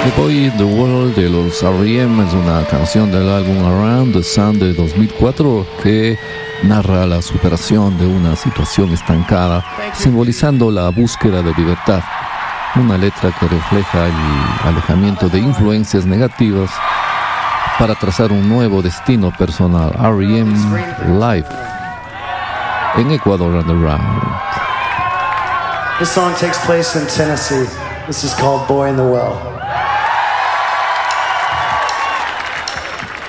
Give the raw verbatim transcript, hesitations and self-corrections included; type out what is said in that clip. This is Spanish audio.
The Boy in the World de los R E M es una canción del álbum Around the Sun de dos mil cuatro que narra la superación de una situación estancada, simbolizando la búsqueda de libertad. Una letra que refleja el alejamiento de influencias negativas para trazar un nuevo destino personal. R E M Live en Ecuador Underground. This song takes place in Tennessee. This is called Boy in the Well.